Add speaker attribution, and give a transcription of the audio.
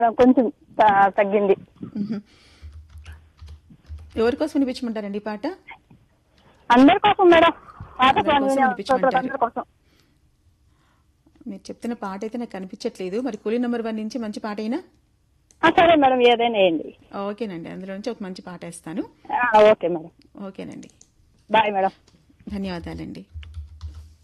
Speaker 1: కొంచెం తగ్గింది.
Speaker 2: ఎవరి కోసం వినిపించమంటారండి ఈ పాట?
Speaker 1: అందరి కోసం మేడం,
Speaker 2: వినిపించమంటారు.
Speaker 1: కోసం.
Speaker 2: మీరు చెప్తున్న పాట అయితే నాకు కనిపించట్లేదు. మరి కూలీ నెంబర్ 1 నుంచి మంచి పాట అయినా?
Speaker 1: సరే మేడం, ఏదైనా వేయండి.
Speaker 2: ఓకేనండి, అందులో నుంచి ఒక మంచి పాట ఇస్తాను.
Speaker 1: Okay madam.
Speaker 2: ఓకేనండి,
Speaker 1: బాయ్ మేడం.
Speaker 2: ధన్యవాదాలండి.